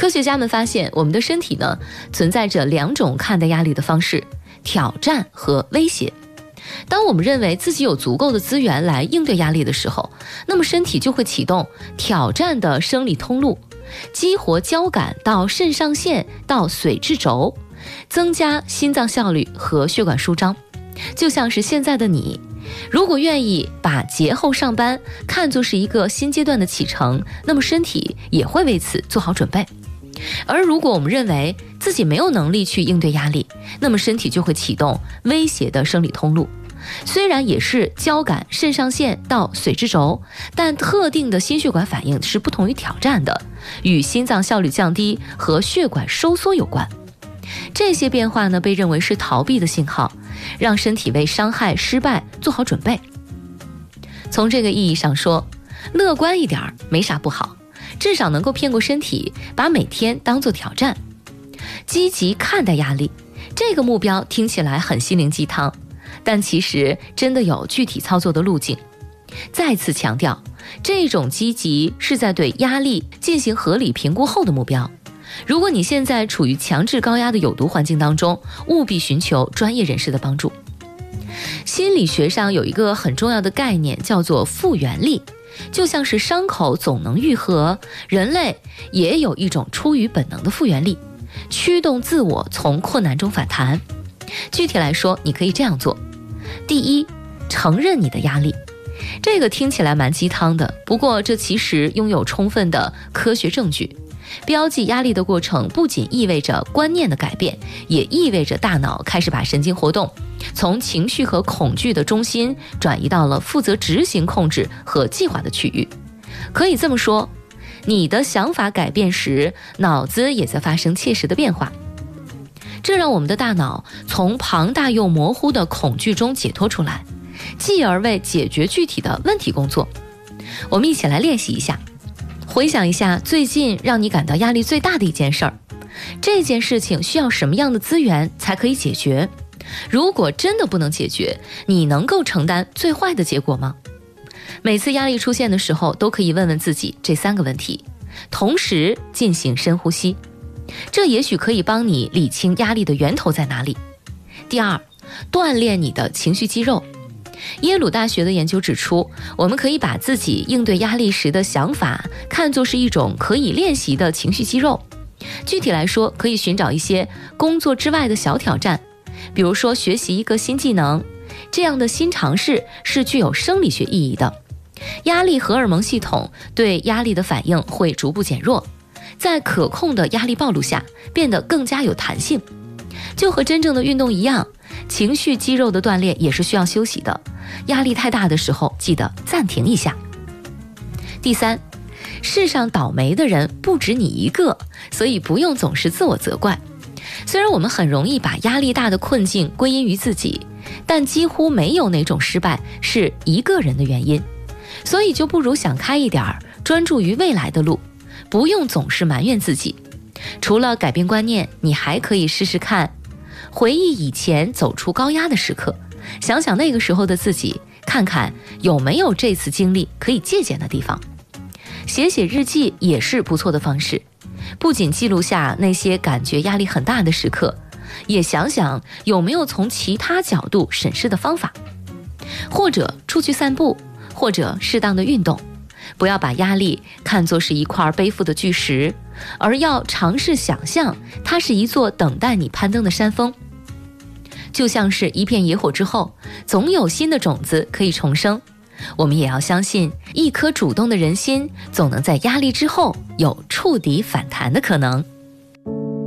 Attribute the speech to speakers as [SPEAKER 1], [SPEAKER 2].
[SPEAKER 1] 科学家们发现，我们的身体呢，存在着2种看待压力的方式：挑战和威胁。当我们认为自己有足够的资源来应对压力的时候，那么身体就会启动挑战的生理通路，激活交感到肾上腺到髓质轴，增加心脏效率和血管舒张。就像是现在的你，如果愿意把节后上班看作是一个新阶段的启程，那么身体也会为此做好准备。而如果我们认为自己没有能力去应对压力，那么身体就会启动威胁的生理通路。虽然也是交感肾上腺到髓质轴，但特定的心血管反应是不同于挑战的，与心脏效率降低和血管收缩有关。这些变化呢，被认为是逃避的信号，让身体为伤害、失败做好准备。从这个意义上说，乐观一点没啥不好，至少能够骗过身体，把每天当作挑战。积极看待压力，这个目标听起来很心灵鸡汤，但其实真的有具体操作的路径。再次强调，这种积极是在对压力进行合理评估后的目标。如果你现在处于强制高压的有毒环境当中，务必寻求专业人士的帮助。心理学上有一个很重要的概念，叫做复原力。就像是伤口总能愈合，人类也有一种出于本能的复原力，驱动自我从困难中反弹。具体来说，你可以这样做：第一，承认你的压力。这个听起来蛮鸡汤的，不过这其实拥有充分的科学证据。标记压力的过程不仅意味着观念的改变，也意味着大脑开始把神经活动从情绪和恐惧的中心转移到了负责执行控制和计划的区域。可以这么说，你的想法改变时，脑子也在发生切实的变化。这让我们的大脑从庞大又模糊的恐惧中解脱出来，继而为解决具体的问题工作。我们一起来练习一下。回想一下最近让你感到压力最大的一件事儿，这件事情需要什么样的资源才可以解决？如果真的不能解决，你能够承担最坏的结果吗？每次压力出现的时候，都可以问问自己这3个问题，同时进行深呼吸，这也许可以帮你理清压力的源头在哪里。第二，锻炼你的情绪肌肉。耶鲁大学的研究指出，我们可以把自己应对压力时的想法看作是一种可以练习的情绪肌肉。具体来说，可以寻找一些工作之外的小挑战，比如说学习一个新技能，这样的新尝试是具有生理学意义的。压力荷尔蒙系统对压力的反应会逐步减弱，在可控的压力暴露下变得更加有弹性。就和真正的运动一样，情绪肌肉的锻炼也是需要休息的，压力太大的时候记得暂停一下。第三，世上倒霉的人不止你一个，所以不用总是自我责怪。虽然我们很容易把压力大的困境归因于自己，但几乎没有哪种失败是一个人的原因，所以就不如想开一点，专注于未来的路，不用总是埋怨自己。除了改变观念，你还可以试试看回忆以前走出高压的时刻，想想那个时候的自己，看看有没有这次经历可以借鉴的地方。写写日记也是不错的方式，不仅记录下那些感觉压力很大的时刻，也想想有没有从其他角度审视的方法，或者出去散步，或者适当的运动。不要把压力看作是一块背负的巨石，而要尝试想象它是一座等待你攀登的山峰。就像是一片野火之后，总有新的种子可以重生。我们也要相信，一颗主动的人心总能在压力之后有触底反弹的可能。